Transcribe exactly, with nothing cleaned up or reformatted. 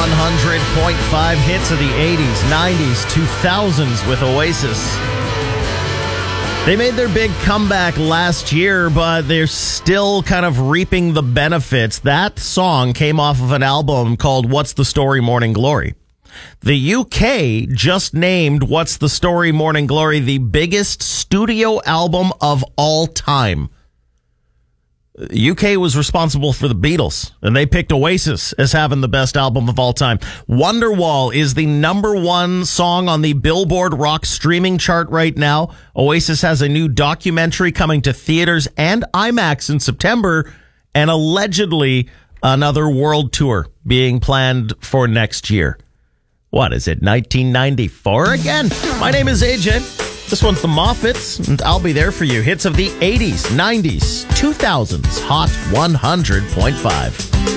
one hundred point five hits of the eighties, nineties, two thousands with Oasis. They made their big comeback last year, but they're still kind of reaping the benefits. That song came off of an album called What's the Story, Morning Glory. The U K just named What's the Story, Morning Glory the biggest studio album of all time. U K was responsible for the Beatles, and they picked Oasis as having the best album of all time. Wonderwall is the number one song on the Billboard Rock streaming chart right now. Oasis has a new documentary coming to theaters and IMAX in September, and allegedly another world tour being planned for next year. What is it, nineteen ninety-four again? My name is A J. This one's the Moffats, and I'll be there for you. Hits of the eighties, nineties, two thousands, Hot one hundred point five.